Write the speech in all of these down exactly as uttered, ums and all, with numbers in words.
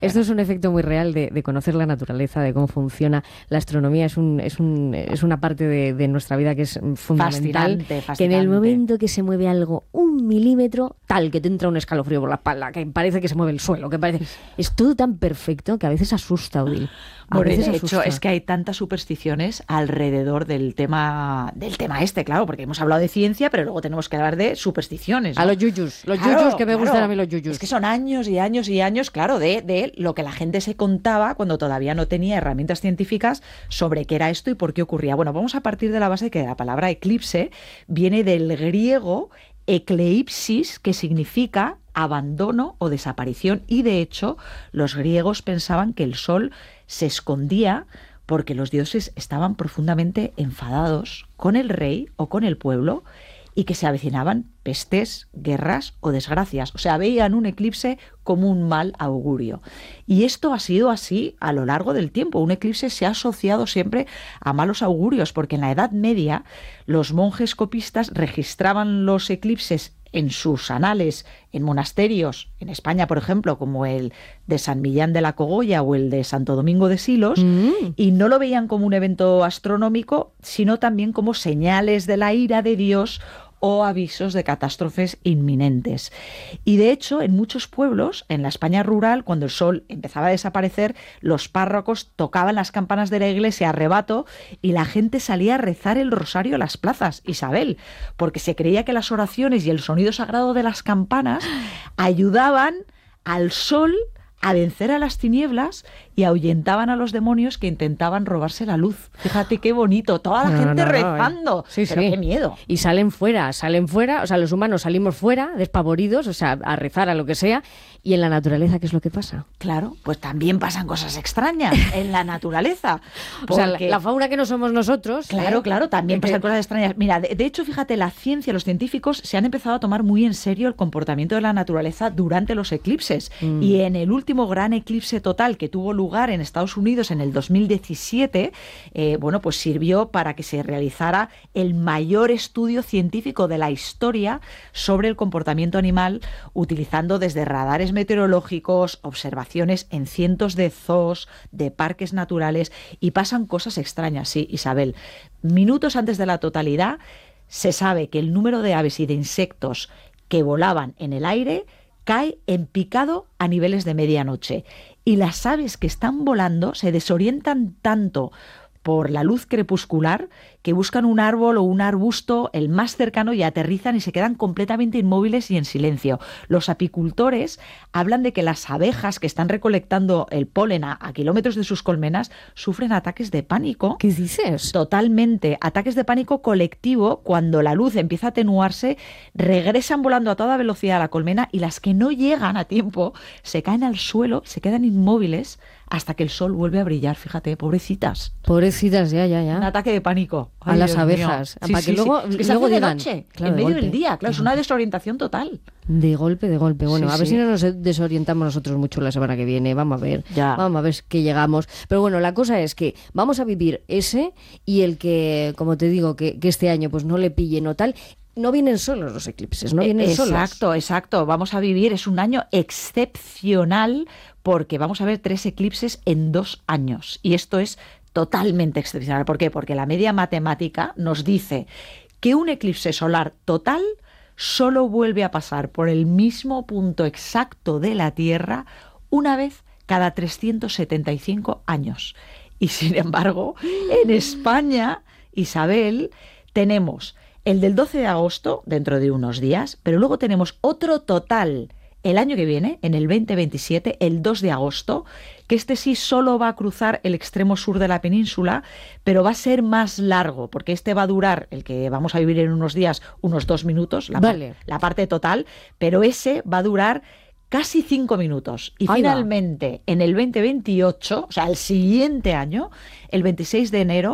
Esto es un efecto muy real de, de conocer la naturaleza, de cómo funciona. La astronomía es, un, es, un, es una parte de, de nuestra vida que es fundamental. Fascinante, fascinante. Que en el momento que se mueve algo un milímetro, tal, que te entra un escalofrío por la espalda, que parece que se mueve el suelo, que parece... Es todo tan perfecto que a veces asusta, Odil. A Bueno, veces de asusta. hecho, es que hay tantas supersticiones alrededor del tema del tema este, claro, porque hemos hablado de ciencia, pero luego tenemos que hablar de supersticiones, ¿no? A los yuyus, los Claro, yuyus, que me claro. gustan a mí los yuyus. Es que son años y años y años, claro, de, de lo que la gente se contaba cuando todavía no tenía herramientas científicas sobre qué era esto y por qué ocurría. Bueno, vamos a partir de la base de que la palabra eclipse viene del griego ecleipsis, que significa abandono o desaparición, y de hecho los griegos pensaban que el sol se escondía porque los dioses estaban profundamente enfadados con el rey o con el pueblo y que se avecinaban pestes, guerras o desgracias. O sea, veían un eclipse como un mal augurio. Y esto ha sido así a lo largo del tiempo. Un eclipse se ha asociado siempre a malos augurios, porque en la Edad Media los monjes copistas registraban los eclipses en sus anales, en monasterios, en España, por ejemplo, como el de San Millán de la Cogolla o el de Santo Domingo de Silos, mm. y no lo veían como un evento astronómico, sino también como señales de la ira de Dios o avisos de catástrofes inminentes. Y de hecho, en muchos pueblos, en la España rural, cuando el sol empezaba a desaparecer, los párrocos tocaban las campanas de la iglesia a rebato y la gente salía a rezar el rosario a las plazas, Isabel, porque se creía que las oraciones y el sonido sagrado de las campanas ayudaban al sol a vencer a las tinieblas y ahuyentaban a los demonios que intentaban robarse la luz. Fíjate qué bonito, toda la no, gente no, no, rezando. No, sí, pero sí. qué miedo. Y salen fuera, salen fuera, o sea, los humanos salimos fuera, despavoridos, o sea, a rezar a lo que sea. ¿Y en la naturaleza qué es lo que pasa? Claro, pues también pasan cosas extrañas en la naturaleza. Porque... O sea, la, la fauna que no somos nosotros. Claro, ¿eh? claro, también Porque... pasan cosas extrañas. Mira, de, de hecho, fíjate, la ciencia, los científicos se han empezado a tomar muy en serio el comportamiento de la naturaleza durante los eclipses. Mm. Y en el último gran eclipse total que tuvo lugar en Estados Unidos en el dos mil diecisiete, eh, bueno, pues sirvió para que se realizara el mayor estudio científico de la historia sobre el comportamiento animal, utilizando desde radares meteorológicos, observaciones en cientos de zoos, de parques naturales, y pasan cosas extrañas, sí, Isabel. Minutos antes de la totalidad, se sabe que el número de aves y de insectos que volaban en el aire cae en picado a niveles de medianoche. Y las aves que están volando se desorientan tanto por la luz crepuscular que buscan un árbol o un arbusto el más cercano y aterrizan y se quedan completamente inmóviles y en silencio. Los apicultores hablan de que las abejas que están recolectando el polen a, a kilómetros de sus colmenas sufren ataques de pánico. ¿Qué dices? Totalmente. Ataques de pánico colectivo cuando la luz empieza a atenuarse, regresan volando a toda velocidad a la colmena y las que no llegan a tiempo se caen al suelo, se quedan inmóviles hasta que el sol vuelve a brillar. Fíjate, pobrecitas. Pobrecitas, ya, ya, ya. Un ataque de pánico. Ay, a las Dios abejas. Sí, para sí, que luego, sí. Es que luego se hace digan, de noche, claro, en medio de golpe, del día. Claro, es una desorientación total. De golpe, de golpe. Bueno, Sí, a ver sí. si no nos desorientamos nosotros mucho la semana que viene. Vamos a ver. Ya. Vamos a ver que llegamos. Pero bueno, la cosa es que vamos a vivir ese y el que, como te digo, que, que este año pues no le pillen o tal. No vienen solos los eclipses, no vienen exacto, solos. Exacto, exacto. Vamos a vivir, es un año excepcional porque vamos a ver tres eclipses en dos años. Y esto es totalmente excepcional. ¿Por qué? Porque la media matemática nos dice que un eclipse solar total solo vuelve a pasar por el mismo punto exacto de la Tierra una vez cada trescientos setenta y cinco años. Y sin embargo, en España, Isabel, tenemos el del doce de agosto, dentro de unos días, pero luego tenemos otro total el año que viene, en el veinte veintisiete, el dos de agosto, que este sí solo va a cruzar el extremo sur de la península, pero va a ser más largo, porque este va a durar, el que vamos a vivir en unos días, unos dos minutos, la, vale. par- la parte total, pero ese va a durar casi cinco minutos. Y Ahí finalmente, va. En el veinte veintiocho, o sea, el siguiente año, el veintiséis de enero,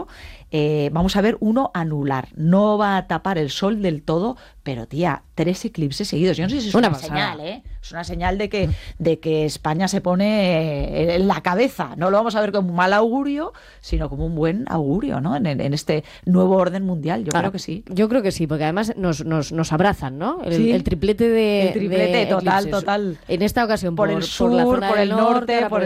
eh, vamos a ver uno anular. No va a tapar el sol del todo, pero tía, tres eclipses seguidos. Yo no sé si es una, una señal, ¿eh? Es una señal de que, de que España se pone en la cabeza. No lo vamos a ver como un mal augurio, sino como un buen augurio, ¿no? En, en este nuevo orden mundial. Yo claro, creo que sí. Yo creo que sí, porque además nos, nos, nos abrazan, ¿no? El, sí, el triplete de el triplete de total, eclipses. total. En esta ocasión por, por el sur, por, la zona por el del norte, por